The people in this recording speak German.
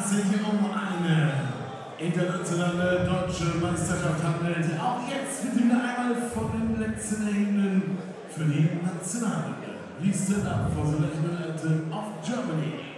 sich um eine internationale deutsche Meisterschaft handelt. Auch jetzt wird wieder einmal von den letzten Händen für die Nationalliga. Please stand up for the national anthem of Germany.